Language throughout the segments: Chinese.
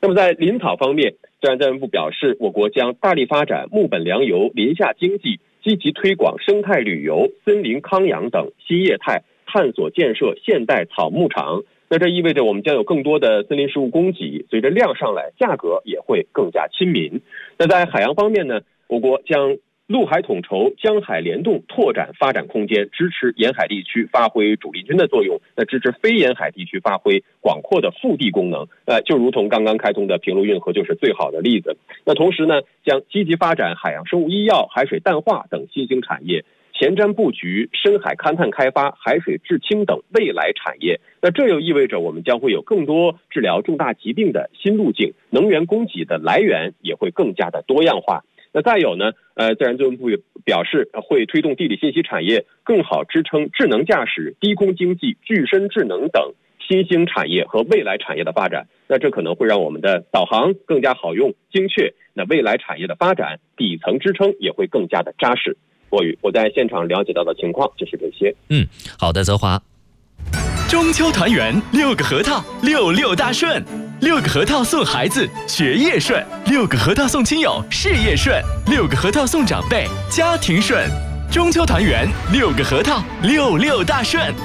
那么在林草方面，自然资源部表示，我国将大力发展木本良游、林下经济，积极推广生态旅游、森林康养等新业态，探索建设现代草牧场。那这意味着我们将有更多的森林食物供给，随着量上来，价格也会更加亲民。那在海洋方面呢，我国将陆海统筹、江海联动，拓展发展空间，支持沿海地区发挥主力军的作用，那支持非沿海地区发挥广阔的腹地功能。就如同刚刚开通的平陆运河就是最好的例子。那同时呢，将积极发展海洋生物医药、海水淡化等新兴产业，前瞻布局深海勘探开发、海水制氢等未来产业。那这又意味着我们将会有更多治疗重大疾病的新路径，能源供给的来源也会更加的多样化。那再有呢，自然资源部表示会推动地理信息产业更好支撑智能驾驶、低空经济、具身智能等新兴产业和未来产业的发展。那这可能会让我们的导航更加好用、精确。那未来产业的发展底层支撑也会更加的扎实。我在现场了解到的情况就是这些。 好的，泽华。 中秋团圆，6个核桃，66大顺，6个核桃送孩子学业顺，6个核桃送亲友事业顺，6个核桃送长辈家庭顺。中秋团圆，6个核桃，66大顺。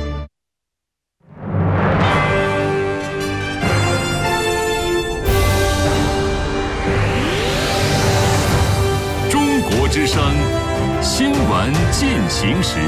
中国之声新闻进行时。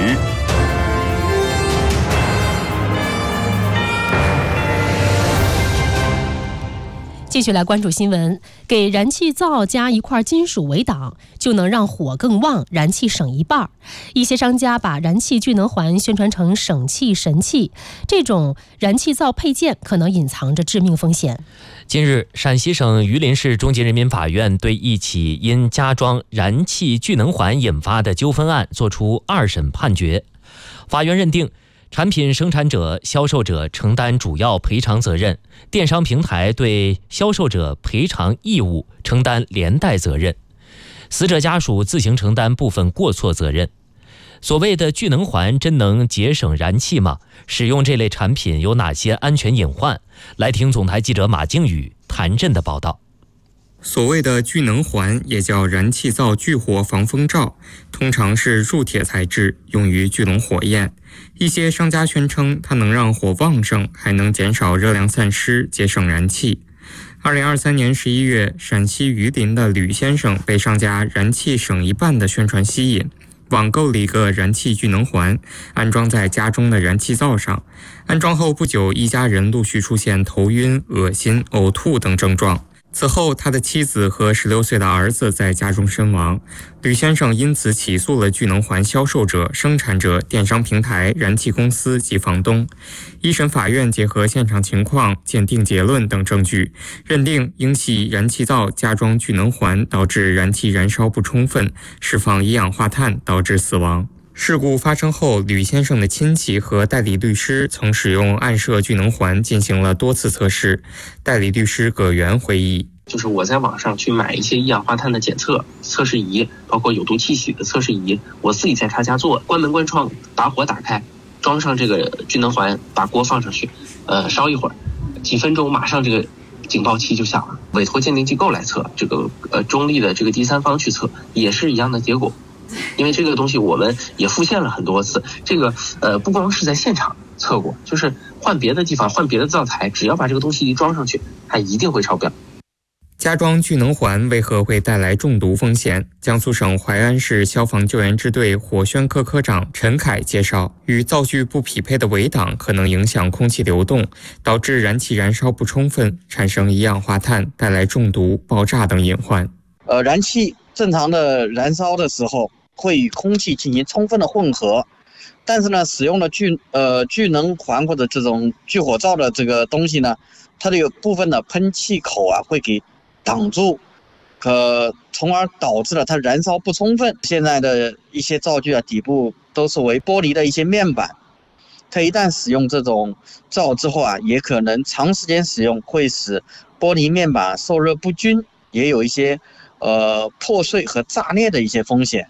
继续来关注新闻，给燃气灶加一块金属围挡，就能让火更旺，燃气省一半。一些商家把燃气聚能环宣传成省气神器，这种燃气灶配件可能隐藏着致命风险。 近日，陕西省榆林市中级人民法院对一起因加装燃气聚能环引发的纠纷案作出2审判决。法院认定，产品生产者、销售者承担主要赔偿责任，电商平台对销售者赔偿义务承担连带责任，死者家属自行承担部分过错责任。所谓的聚能环真能节省燃气吗？使用这类产品有哪些安全隐患？来听总台记者马靖宇、谭震的报道。 所谓的聚能环也叫燃气灶聚火防风罩，通常是铸铁材质，用于聚拢火焰。一些商家宣称它能让火旺盛，还能减少热量散失，节省燃气。2023年11月，陕西榆林的吕先生被商家燃气省一半的宣传吸引，网购了一个燃气聚能环，安装在家中的燃气灶上。安装后不久，一家人陆续出现头晕、恶心、呕吐等症状。此后，他的妻子和16岁的儿子在家中身亡。吕先生因此起诉了聚能环销售者、生产者、电商平台、燃气公司及房东。一审法院结合现场情况、鉴定结论等证据，认定应系燃气灶加装聚能环导致燃气燃烧不充分，释放一氧化碳导致死亡。事故发生后，吕先生的亲戚和代理律师曾使用暗设聚能环进行了多次测试。代理律师葛元回忆， 就是我在网上去买一些一氧化碳的检测测试仪，包括有毒气体的测试仪，我自己在他家做，关门关窗，把火打开，装上这个聚能环，把锅放上去，烧一会儿，几分钟马上这个警报器就响了。委托鉴定机构来测，这个中立的这个第三方去测，也是一样的结果。因为这个东西我们也复现了很多次，这个不光是在现场测过，就是换别的地方换别的灶台，只要把这个东西一装上去，它一定会超标。 加装聚能环为何会带来中毒风险？江苏省淮安市消防救援支队火宣科科长陈凯介绍，与灶具不匹配的围挡可能影响空气流动，导致燃气燃烧不充分，产生一氧化碳，带来中毒、爆炸等隐患。 燃气正常的燃烧的时候，会与空气进行充分的混合，但是呢，使用了聚能环或者这种聚火灶的这个东西呢，它的有部分的喷气口啊会给挡住，从而导致了它燃烧不充分。现在的一些灶具啊，底部都是为玻璃的一些面板，它一旦使用这种灶之后啊，也可能长时间使用会使玻璃面板受热不均，也有一些破碎和炸裂的一些风险。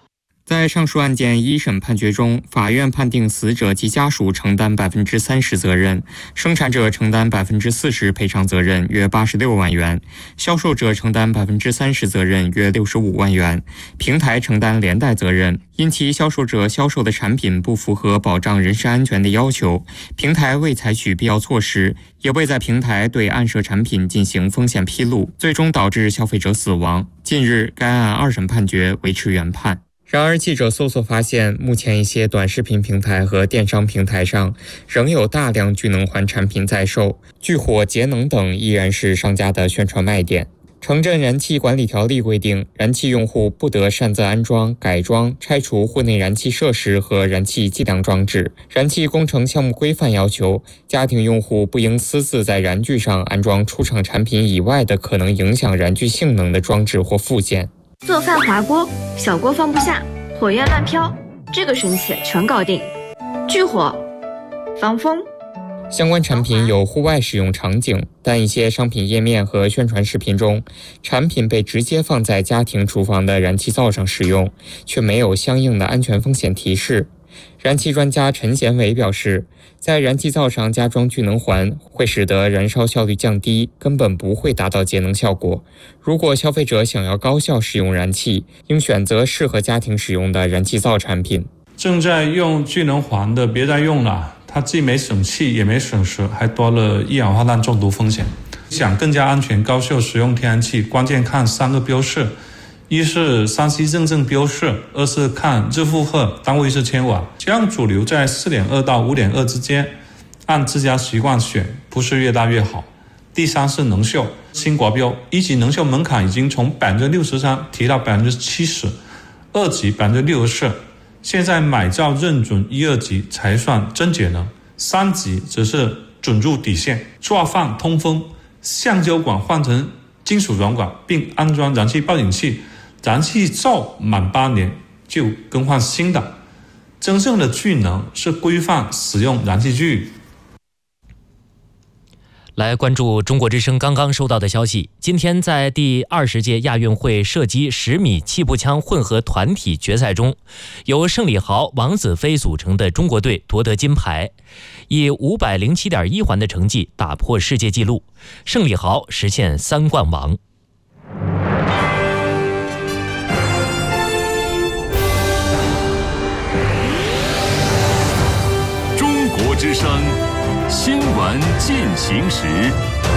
在上述案件一审判决中，法院判定死者及家属承担30%责任，生产者承担40%赔偿责任，约86万元；销售者承担30%责任，约65万元；平台承担连带责任，因其销售者销售的产品不符合保障人身安全的要求，平台未采取必要措施，也未在平台对案涉产品进行风险披露，最终导致消费者死亡。近日，该案2审判决维持原判。然而，记者搜索发现，目前一些短视频平台和电商平台上仍有大量聚能环产品在售，聚火、节能等依然是商家的宣传卖点。城镇燃气管理条例规定，燃气用户不得擅自安装、改装、拆除户内燃气设施和燃气计量装置。燃气工程项目规范要求，家庭用户不应私自在燃具上安装出厂产品以外的可能影响燃具性能的装置或附件。 做饭滑锅，小锅放不下，火焰乱飘，这个神器全搞定。聚火、防风。 相关产品有户外使用场景，但一些商品页面和宣传视频中，产品被直接放在家庭厨房的燃气灶上使用，却没有相应的安全风险提示。燃气专家陈贤伟表示，在燃气灶上加装聚能环会使得燃烧效率降低，根本不会达到节能效果。如果消费者想要高效使用燃气，应选择适合家庭使用的燃气灶产品。 正在用聚能环的别再用了，它既没省气也没省时，还多了一氧化碳中毒风险。想更加安全高效使用天然气，关键看3个标示，一是3C 认证标示，二是看日负荷，单位是千瓦，将主流在 4.2 到 5.2 之间，按自家习惯选，不是越大越好。第三是能效，新国标1级能效门槛已经从 63% 提到 70%， 2级 64%， 现在买灶认准1、2级才算真节能，3级则是准入底线，做饭通风，橡胶管换成金属软管，并安装燃气报警器，燃气灶满8年就更换新的。真正的聚能是规范使用燃气具。 来关注中国之声刚刚收到的消息，今天在第20届亚运会射击10米气步枪混合团体决赛中，由盛礼豪、王子飞组成的中国队夺得金牌，以507.1环的成绩打破世界纪录，盛礼豪实现3冠王。 中国之声新闻进行时。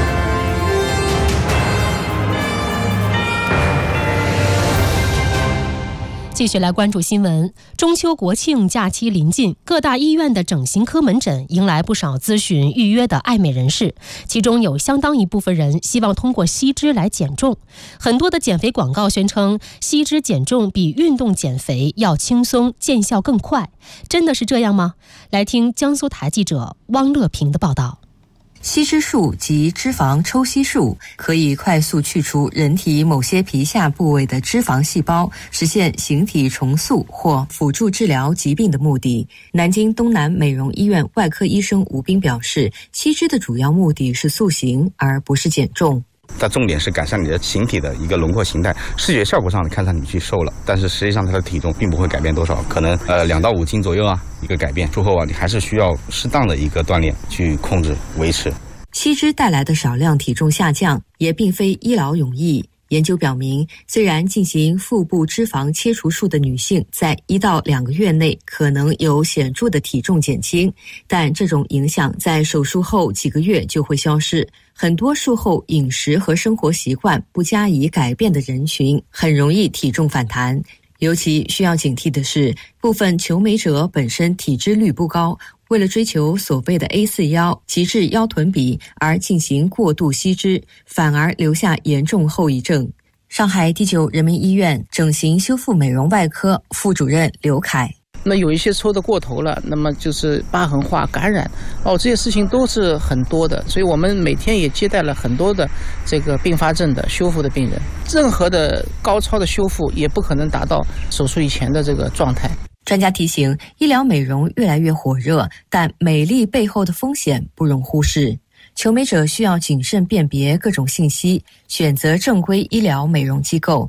继续来关注新闻。中秋国庆假期临近，各大医院的整形科门诊迎来不少咨询预约的爱美人士，其中有相当一部分人希望通过吸脂来减重。很多的减肥广告宣称吸脂减重比运动减肥要轻松，见效更快，真的是这样吗？来听江苏台记者汪乐平的报道。 吸脂术及脂肪抽吸术可以快速去除人体某些皮下部位的脂肪细胞，实现形体重塑或辅助治疗疾病的目的。南京东南美容医院外科医生吴斌表示，吸脂的主要目的是塑形，而不是减重。 它重点是改善你的形体的一个轮廓形态，视觉效果上看上你去瘦了，但是实际上它的体重并不会改变多少，可能2到5斤左右一个改变。术后你还是需要适当的一个锻炼去控制维持。 吸脂带来的少量体重下降也并非一劳永逸。研究表明，虽然进行腹部脂肪切除术的女性在1到2个月内可能有显著的体重减轻，但这种影响在手术后几个月就会消失。很多术后饮食和生活习惯不加以改变的人群，很容易体重反弹。尤其需要警惕的是，部分求美者本身体脂率不高，为了追求所谓的 A4 腰极致腰臀比而进行过度吸脂，反而留下严重后遗症。上海第9人民医院整形修复美容外科副主任刘凯， 那有一些抽得过头了，那么就是疤痕化感染这些事情都是很多的，所以我们每天也接待了很多的这个并发症的修复的病人。任何的高超的修复也不可能达到手术以前的这个状态。 专家提醒，医疗美容越来越火热，但美丽背后的风险不容忽视。求美者需要谨慎辨别各种信息，选择正规医疗美容机构。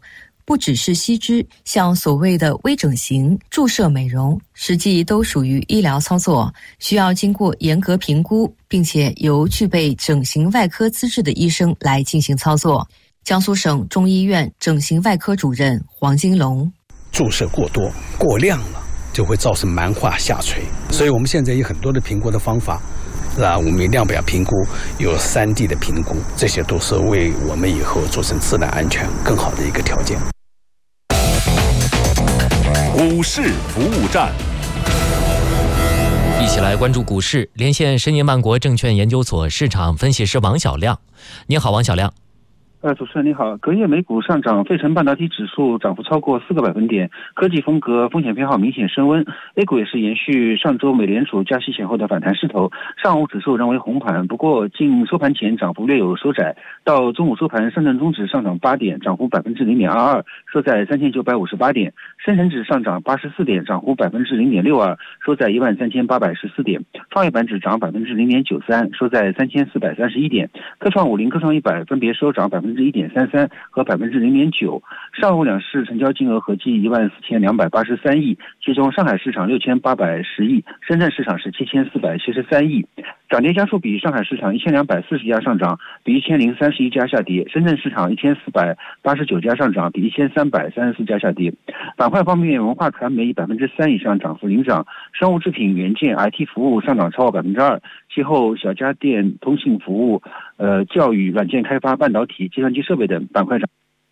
不只是吸脂，像所谓的微整形、注射美容，实际都属于医疗操作，需要经过严格评估，并且由具备整形外科资质的医生来进行操作。江苏省中医院整形外科主任黄金龙： 注射过多、过量了，就会造成蛮化下垂，所以我们现在有很多的评估的方法。我们量表评估，有3D 的评估，这些都是为我们以后做成自然安全更好的一个条件。 股市服务站， 一起来关注股市，连线申银万国证券研究所市场分析师王小亮。你好，王小亮。 主持人你好，隔夜美股上涨，费城半导体指数涨幅超过4个百分点，科技风格风险偏好明显升温。A 股也是延续上周美联储加息前后的反弹势头，上午指数仍为红盘，不过近收盘前涨幅略有收窄。到中午收盘，上证综指上涨8点，涨幅0.22%，收在3958点；深成指上涨84点，涨幅0.62%，收在13814点；创业板指涨0.93%，收在3431点；科创50、科创100分别收涨1.33%和0.9%。上午两市成交金额合计14283亿，其中上海市场6810亿，深圳市场是7473亿。涨跌家数比：上海市场1240家上涨，比1031家下跌；深圳市场1489家上涨，比1334家下跌。板块方面，文化传媒以3%以上涨幅领涨，生物制品、元件、IT 服务上涨超过2%，其后小家电、通信服务、教育、软件开发、半导体、计算机设备等板块涨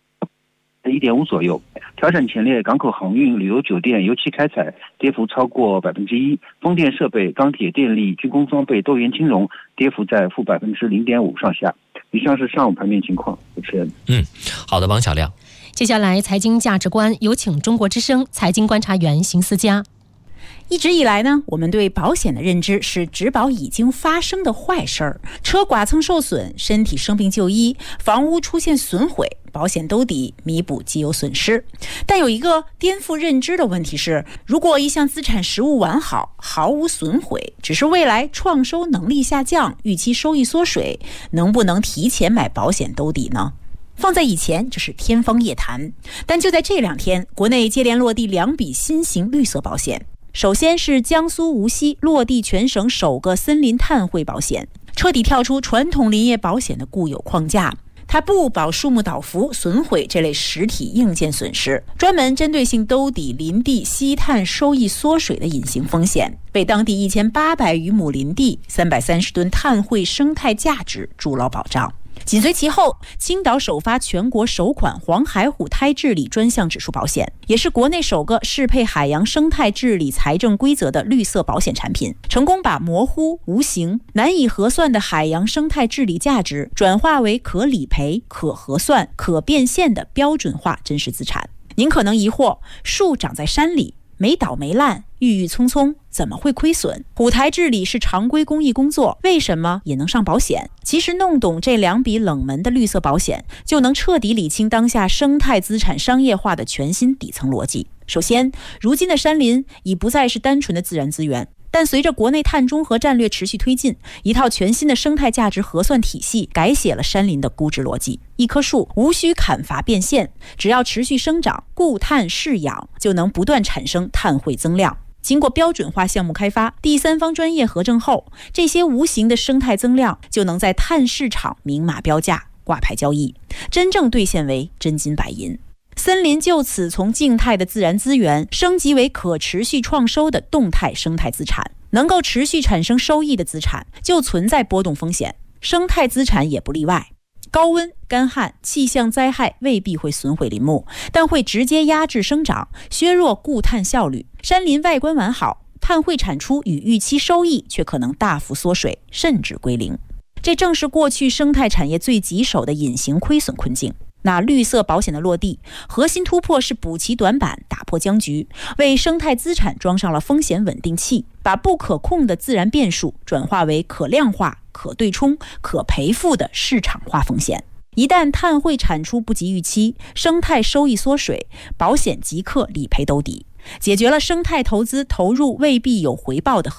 1.5%左右。调整前列港口航运、旅游酒店、油气开采跌幅超过1%，风电设备、钢铁电力、军工装备、多元金融跌幅在负0.5%上下。以上是上午盘面情况。主持人， 好的，王小亮。 接下来财经价值观，有请中国之声财经观察员邢思佳。 一直以来呢，我们对保险的认知是只保已经发生的坏事儿，车剐蹭受损，身体生病就医，房屋出现损毁，保险兜底弥补既有损失。但有一个颠覆认知的问题是，如果一项资产实物完好，毫无损毁，只是未来创收能力下降，预期收益缩水，能不能提前买保险兜底呢？放在以前，这是天方夜谭。但就在这2天，国内接连落地2笔新型绿色保险。首先是江苏无锡落地全省首个森林碳汇保险，彻底跳出传统林业保险的固有框架。它不保树木倒伏、损毁这类实体硬件损失，专门针对性兜底林地吸碳收益缩水的隐形风险，为当地1800余亩林地、330吨碳汇生态价值筑牢保障。紧随其后，青岛首发全国首款黄海虎胎治理专项指数保险，也是国内首个适配海洋生态治理财政规则的绿色保险产品，成功把模糊、无形、难以核算的海洋生态治理价值转化为可理赔、可核算、可变现的标准化真实资产。您可能疑惑，树长在山里，没倒没烂，郁郁葱葱，怎么会亏损？虎台治理是常规公益工作，为什么也能上保险？其实弄懂这2笔冷门的绿色保险，就能彻底理清当下生态资产商业化的全新底层逻辑。首先，如今的山林已不再是单纯的自然资源，但随着国内碳中和战略持续推进，一套全新的生态价值核算体系改写了山林的估值逻辑。一棵树无需砍伐变现，只要持续生长、固碳释养，就能不断产生碳汇增量。经过标准化项目开发、第三方专业核证后，这些无形的生态增量就能在碳市场明码标价、挂牌交易，真正兑现为真金白银。森林就此从静态的自然资源升级为可持续创收的动态生态资产。能够持续产生收益的资产就存在波动风险，生态资产也不例外。高温、干旱、气象灾害未必会损毁林木，但会直接压制生长，削弱固碳效率。山林外观完好，碳汇产出与预期收益却可能大幅缩水，甚至归零。这正是过去生态产业最棘手的隐形亏损困境。那绿色保险的落地，核心突破是补齐短板，打破僵局，为生态资产装上了风险稳定器，把不可控的自然变数转化为可量化、可对冲、可赔付的市场化风险。一旦碳汇产出不及预期，生态收益缩水，保险即刻理赔兜底，解决了生态投资投入未必有回报的核心痛点，从而有望实现市场化自我循环，可持续发展。第三，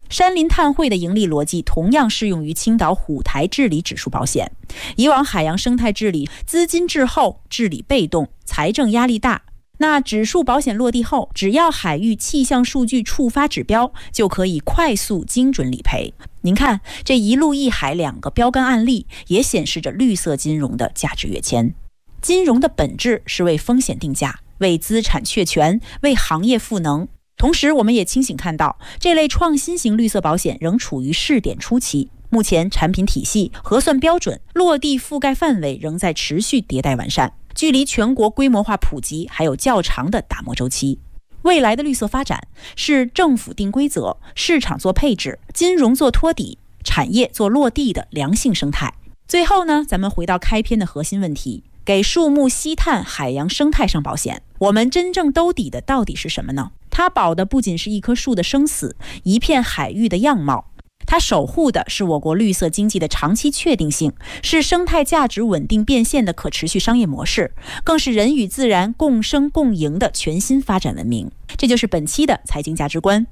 山林碳汇的盈利逻辑同样适用于青岛虎台治理指数保险。以往海洋生态治理资金滞后，治理被动，财政压力大。那指数保险落地后，只要海域气象数据触发指标，就可以快速精准理赔。您看，这一路一海2个标杆案例，也显示着绿色金融的价值跃迁。金融的本质是为风险定价，为资产确权，为行业赋能。同时，我们也清醒看到，这类创新型绿色保险仍处于试点初期。目前产品体系、核算标准、落地覆盖范围仍在持续迭代完善，距离全国规模化普及还有较长的打磨周期。未来的绿色发展是政府定规则、市场做配置、金融做托底、产业做落地的良性生态。最后呢，咱们回到开篇的核心问题，给树木、吸碳、海洋生态上保险，我们真正兜底的到底是什么呢？它保的不仅是一棵树的生死，一片海域的样貌，它守护的是我国绿色经济的长期确定性，是生态价值稳定变现的可持续商业模式，更是人与自然共生共赢的全新发展文明。这就是本期的财经价值观。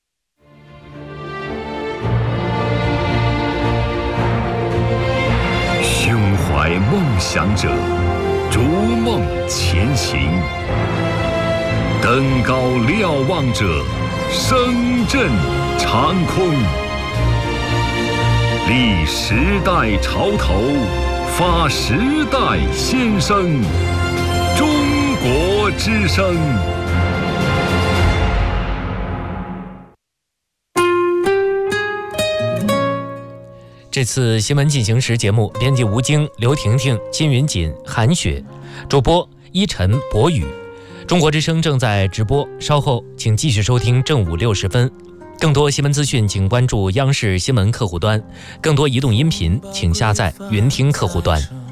胸怀梦想者，逐梦前行；登高瞭望者，声震长空。立时代潮头，发时代先声。中国之声。 这次新闻进行时节目，编辑吴京、刘婷婷、金云锦、韩雪，主播依晨、博宇。中国之声正在直播，稍后请继续收听正午60分。更多新闻资讯，请关注央视新闻客户端；更多移动音频，请下载云听客户端。